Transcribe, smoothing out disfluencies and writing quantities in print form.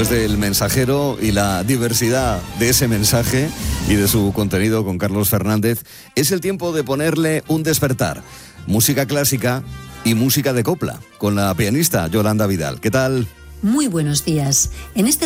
después del mensajero y la diversidad de ese mensaje y de su contenido con Carlos Fernández, es el tiempo de ponerle un despertar. Música clásica y música de copla, con la pianista Yolanda Vidal. ¿Qué tal? Muy buenos días. En este